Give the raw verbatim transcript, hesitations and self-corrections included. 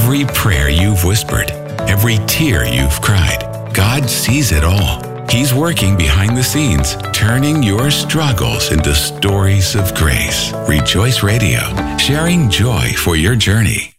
Every prayer you've whispered, every tear you've cried, God sees it all. He's working behind the scenes, turning your struggles into stories of grace. Rejoice Radio, sharing joy for your journey.